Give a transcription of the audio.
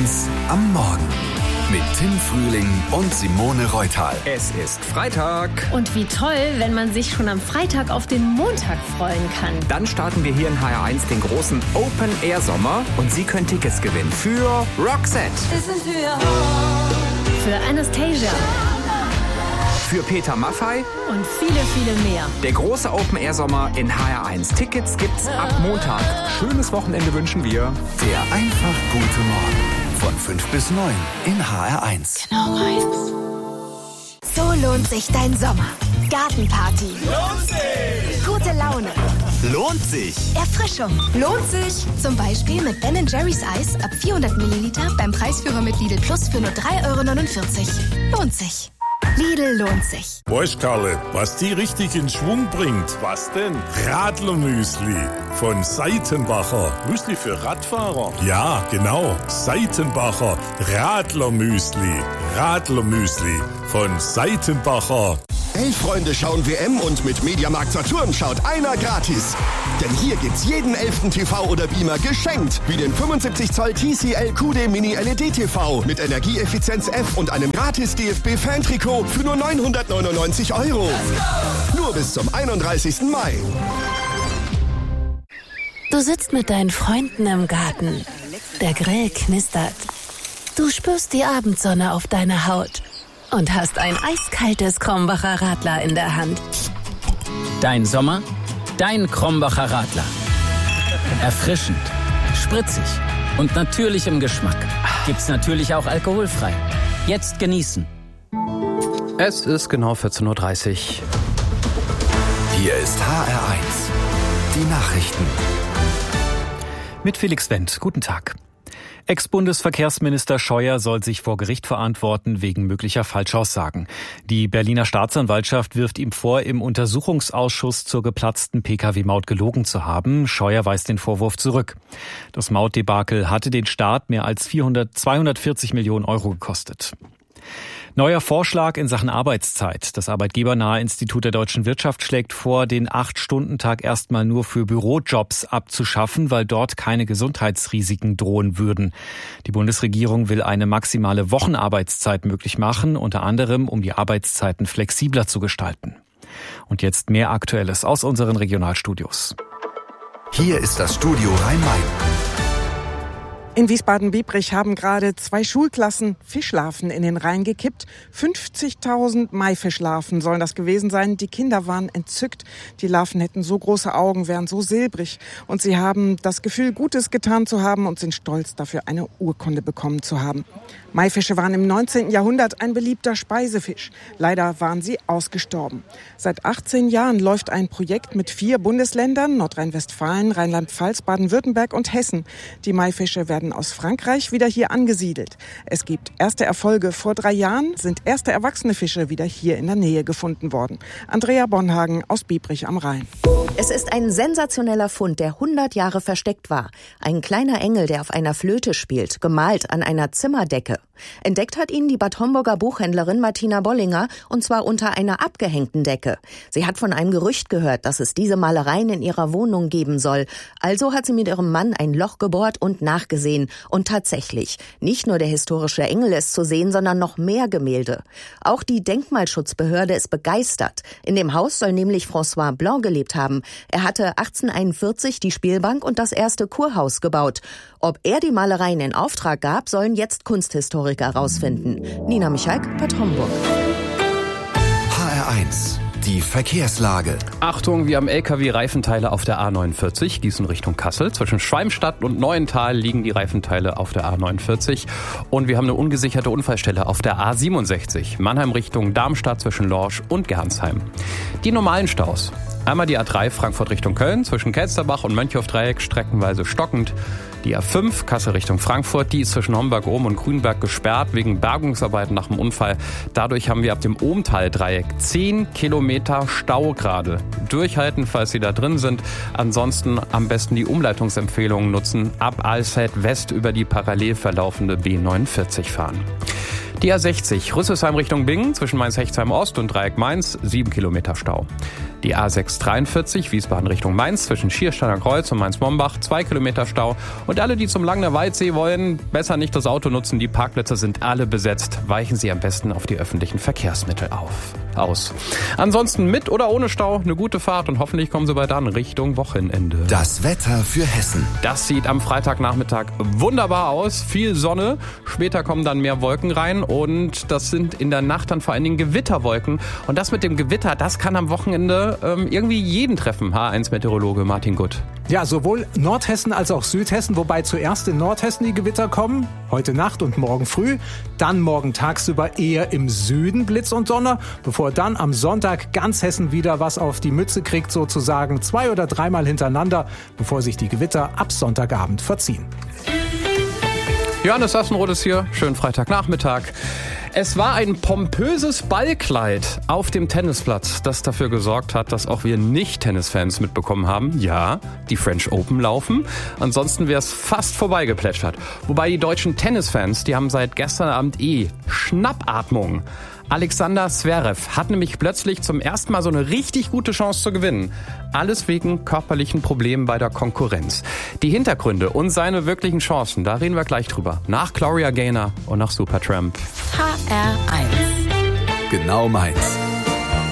1 am Morgen. Mit Tim Frühling und Simone Reutal. Es ist Freitag. Und wie toll, wenn man sich schon am Freitag auf den Montag freuen kann. Dann starten wir hier in HR1 den großen Open-Air-Sommer. Und Sie können Tickets gewinnen für Roxette. Für Anastasia. Für Peter Maffay. Und viele, viele mehr. Der große Open-Air-Sommer in HR1. Tickets gibt's ab Montag. Schönes Wochenende wünschen wir. Der einfach gute Morgen. Von 5 bis 9 in HR1. Genau meins. So lohnt sich dein Sommer. Gartenparty. Lohnt sich. Gute Laune. Lohnt sich. Erfrischung. Lohnt sich. Zum Beispiel mit Ben & Jerry's Eis ab 400 Milliliter beim Preisführer mit Lidl Plus für nur 3,49 €. Lohnt sich. Lidl lohnt sich. Weißt Karle, was die richtig in Schwung bringt? Was denn? Radlermüsli von Seitenbacher. Müsli für Radfahrer? Ja, genau. Seitenbacher Radlermüsli. Radlermüsli von Seitenbacher. Hey Freunde, schauen WM und mit Mediamarkt Saturn schaut einer gratis. Denn hier gibt's jeden 11. TV oder Beamer geschenkt. Wie den 75 Zoll TCL QD Mini LED TV mit Energieeffizienz F und einem gratis DFB-Fan-Trikot für nur 999 €. Nur bis zum 31. Mai. Du sitzt mit deinen Freunden im Garten. Der Grill knistert. Du spürst die Abendsonne auf deiner Haut. Und hast ein eiskaltes Krombacher Radler in der Hand. Dein Sommer, dein Krombacher Radler. Erfrischend, spritzig und natürlich im Geschmack. Gibt's natürlich auch alkoholfrei. Jetzt genießen. Es ist genau 14:30 Uhr. Hier ist HR1. Die Nachrichten. Mit Felix Wendt. Guten Tag. Ex-Bundesverkehrsminister Scheuer soll sich vor Gericht verantworten wegen möglicher Falschaussagen. Die Berliner Staatsanwaltschaft wirft ihm vor, im Untersuchungsausschuss zur geplatzten Pkw-Maut gelogen zu haben. Scheuer weist den Vorwurf zurück. Das Mautdebakel hatte den Staat mehr als 240 Millionen € gekostet. Neuer Vorschlag in Sachen Arbeitszeit. Das arbeitgebernahe Institut der deutschen Wirtschaft schlägt vor, den 8-Stunden-Tag erstmal nur für Bürojobs abzuschaffen, weil dort keine Gesundheitsrisiken drohen würden. Die Bundesregierung will eine maximale Wochenarbeitszeit möglich machen, unter anderem, um die Arbeitszeiten flexibler zu gestalten. Und jetzt mehr Aktuelles aus unseren Regionalstudios. Hier ist das Studio Rhein-Main. In Wiesbaden-Biebrich haben gerade 2 Schulklassen Fischlarven in den Rhein gekippt. 50.000 Maifischlarven sollen das gewesen sein. Die Kinder waren entzückt. Die Larven hätten so große Augen, wären so silbrig. Und sie haben das Gefühl, Gutes getan zu haben und sind stolz dafür, eine Urkunde bekommen zu haben. Maifische waren im 19. Jahrhundert ein beliebter Speisefisch. Leider waren sie ausgestorben. Seit 18 Jahren läuft ein Projekt mit 4 Bundesländern, Nordrhein-Westfalen, Rheinland-Pfalz, Baden-Württemberg und Hessen. Die Maifische werden aus Frankreich wieder hier angesiedelt. Es gibt erste Erfolge. Vor 3 Jahren sind erste erwachsene Fische wieder hier in der Nähe gefunden worden. Andrea Bonhagen aus Biebrich am Rhein. Es ist ein sensationeller Fund, der 100 Jahre versteckt war. Ein kleiner Engel, der auf einer Flöte spielt, gemalt an einer Zimmerdecke. Entdeckt hat ihn die Bad Homburger Buchhändlerin Martina Bollinger, und zwar unter einer abgehängten Decke. Sie hat von einem Gerücht gehört, dass es diese Malereien in ihrer Wohnung geben soll. Also hat sie mit ihrem Mann ein Loch gebohrt und nachgesehen. Und tatsächlich, nicht nur der historische Engel ist zu sehen, sondern noch mehr Gemälde. Auch die Denkmalschutzbehörde ist begeistert. In dem Haus soll nämlich François Blanc gelebt haben. Er hatte 1841 die Spielbank und das erste Kurhaus gebaut. Ob er die Malereien in Auftrag gab, sollen jetzt Kunsthistoriker herausfinden. Nina Michalk, Bad Homburg. HR1. Die Verkehrslage. Achtung, wir haben LKW-Reifenteile auf der A49, Gießen Richtung Kassel. Zwischen Schwalmstadt und Neuental liegen die Reifenteile auf der A49. Und wir haben eine ungesicherte Unfallstelle auf der A67, Mannheim Richtung Darmstadt zwischen Lorsch und Gernsheim. Die normalen Staus. Einmal die A3 Frankfurt Richtung Köln, zwischen Kelsterbach und Mönchhofdreieck streckenweise stockend. Die A5 Kassel Richtung Frankfurt, die ist zwischen Homberg-Ohm und Grünberg gesperrt wegen Bergungsarbeiten nach dem Unfall. Dadurch haben wir ab dem Ohmtal-Dreieck 10 Kilometer Stau gerade. Durchhalten, falls Sie da drin sind. Ansonsten am besten die Umleitungsempfehlungen nutzen. Ab Alzey West über die parallel verlaufende B49 fahren. Die A60 Rüsselsheim Richtung Bingen zwischen Mainz-Hechtsheim Ost und Dreieck Mainz 7 Kilometer Stau. Die A643 Wiesbaden Richtung Mainz zwischen Schiersteiner Kreuz und Mainz-Mombach 2 Kilometer Stau. Und alle, die zum Langner Waldsee wollen, besser nicht das Auto nutzen. Die Parkplätze sind alle besetzt. Weichen Sie am besten auf die öffentlichen Verkehrsmittel aus. Ansonsten mit oder ohne Stau eine gute Fahrt und hoffentlich kommen Sie bald an Richtung Wochenende. Das Wetter für Hessen. Das sieht am Freitagnachmittag wunderbar aus. Viel Sonne. Später kommen dann mehr Wolken rein und das sind in der Nacht dann vor allen Dingen Gewitterwolken. Und das mit dem Gewitter, das kann am Wochenende irgendwie jeden treffen. H1-Meteorologe Martin Gutt. Ja, sowohl Nordhessen als auch Südhessen, wobei zuerst in Nordhessen die Gewitter kommen, heute Nacht und morgen früh, dann morgen tagsüber eher im Süden Blitz und Donner, bevor dann am Sonntag ganz Hessen wieder was auf die Mütze kriegt, sozusagen 2- oder 3-mal hintereinander, bevor sich die Gewitter ab Sonntagabend verziehen. Johannes Sassenroth ist hier, schönen Freitagnachmittag. Es war ein pompöses Ballkleid auf dem Tennisplatz, das dafür gesorgt hat, dass auch wir Nicht-Tennisfans mitbekommen haben, ja, die French Open laufen. Ansonsten wäre es fast vorbeigeplätschert. Wobei die deutschen Tennisfans, die haben seit gestern Abend Schnappatmung. Alexander Zverev hat nämlich plötzlich zum ersten Mal so eine richtig gute Chance zu gewinnen. Alles wegen körperlichen Problemen bei der Konkurrenz. Die Hintergründe und seine wirklichen Chancen, da reden wir gleich drüber. Nach Gloria Gaynor und nach Supertramp. HR1. Genau meins.